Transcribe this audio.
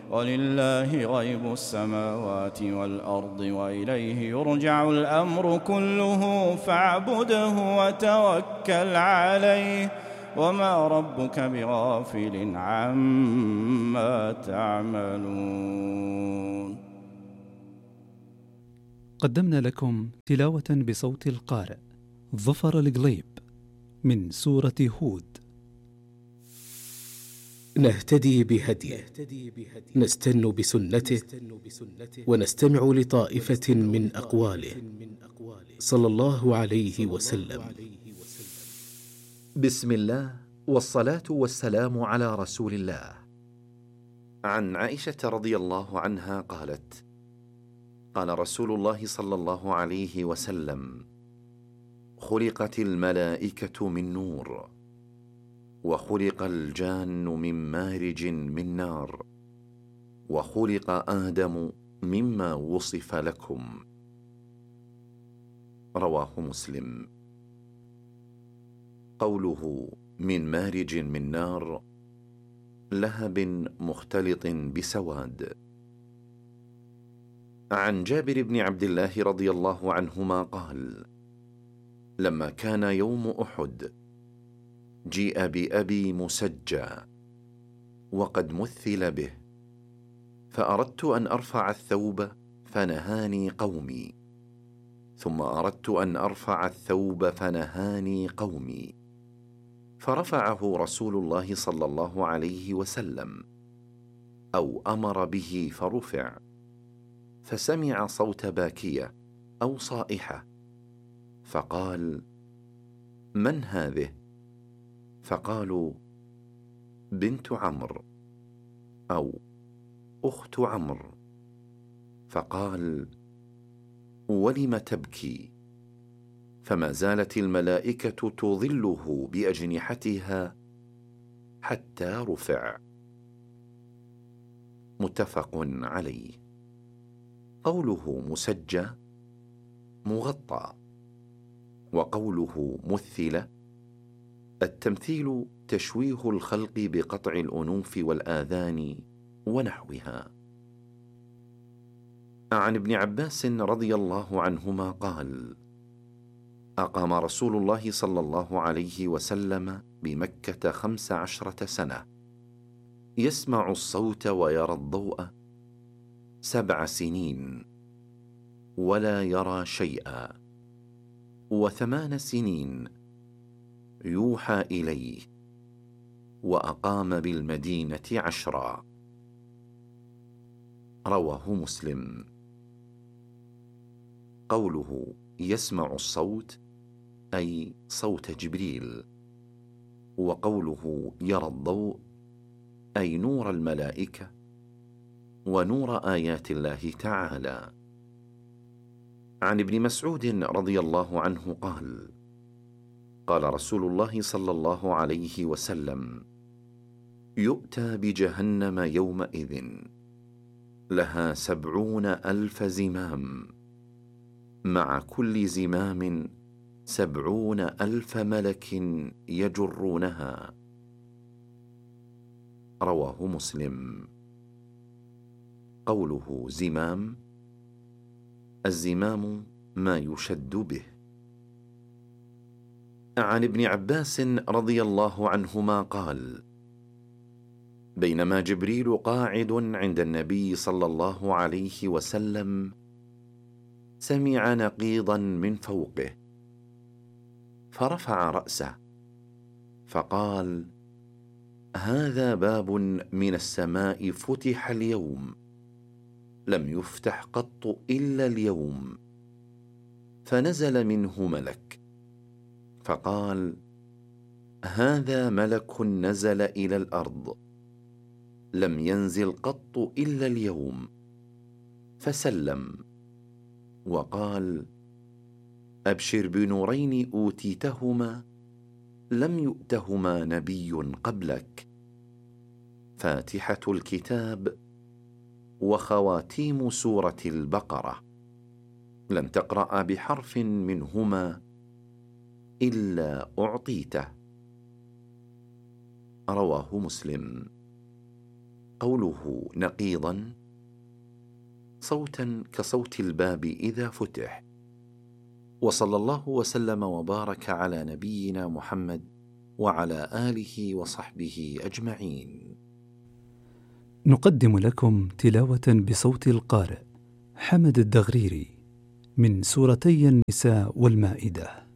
ولله غيب السماوات والأرض وإليه يرجع الأمر كله فاعبده وتوكل عليه وما ربك بغافل عما تعملون. قدمنا لكم تلاوة بصوت القارئ ظفر القليب من سورة هود. نهتدي بهديه، نستن بسنته، ونستمع لطائفة من أقواله صلى الله عليه وسلم. بسم الله والصلاة والسلام على رسول الله. عن عائشة رضي الله عنها قالت: قال رسول الله صلى الله عليه وسلم: خلقت الملائكة من نور، وخلق الجان من مارج من نار، وخلق آدم مما وصف لكم. رواه مسلم. قوله من مارج من نار لهب مختلط بسواد. عن جابر بن عبد الله رضي الله عنهما قال: لما كان يوم أحد جيء بأبي مسجى وقد مثل به، فأردت أن أرفع الثوب فنهاني قومي، ثم أردت أن أرفع الثوب فنهاني قومي، فرفعه رسول الله صلى الله عليه وسلم أو أمر به فرفع، فسمع صوت باكية أو صائحة، فقال: من هذه؟ فقالوا: بنت عمرو أو أخت عمرو. فقال: ولم تبكي؟ فما زالت الملائكة تظله بأجنحتها حتى رفع. متفق عليه. قوله مسجى مغطى، وقوله مثل التمثيل تشويه الخلق بقطع الأنوف والآذان ونحوها. عن ابن عباس رضي الله عنهما قال: أقام رسول الله صلى الله عليه وسلم بمكة 15 سنة، يسمع الصوت ويرى الضوء 7 سنين ولا يرى شيئا، و8 سنين يوحى إليه، وأقام بالمدينة 10. رواه مسلم. قوله يسمع الصوت أي صوت جبريل، وقوله يرى الضوء أي نور الملائكة ونور آيات الله تعالى. عن ابن مسعود رضي الله عنه قال: قال رسول الله صلى الله عليه وسلم: يؤتى بجهنم يومئذ لها 70,000 زمام، مع كل زمام 70,000 ملك يجرونها. رواه مسلم. قوله زمام، الزمام ما يشد به. عن ابن عباس رضي الله عنهما قال: بينما جبريل قاعد عند النبي صلى الله عليه وسلم سمع نقيضا من فوقه، فرفع رأسه فقال: هذا باب من السماء فتح اليوم، لم يفتح قط إلا اليوم. فنزل منه ملك فقال: هذا ملك نزل إلى الأرض، لم ينزل قط إلا اليوم. فسلم وقال: أبشر بنورين أوتيتهما لم يؤتهما نبي قبلك، فاتحة الكتاب وخواتيم سورة البقرة، لم تقرأ بحرف منهما إلا أعطيته. رواه مسلم. قوله نقيضا صوتا كصوت الباب إذا فتح. وصلى الله وسلم وبارك على نبينا محمد وعلى آله وصحبه أجمعين. نقدم لكم تلاوة بصوت القارئ حمد الدغريري من سورتي النساء والمائدة.